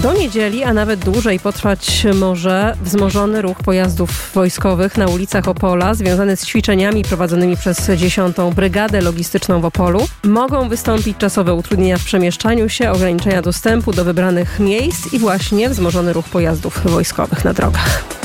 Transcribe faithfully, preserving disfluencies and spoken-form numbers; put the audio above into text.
Do niedzieli, a nawet dłużej potrwać może wzmożony ruch pojazdów wojskowych na ulicach Opola związany z ćwiczeniami prowadzonymi przez dziesiątą Brygadę Logistyczną w Opolu. Mogą wystąpić czasowe utrudnienia w przemieszczaniu się, ograniczenia dostępu do wybranych miejsc i właśnie wzmożony ruch pojazdów wojskowych na drogach.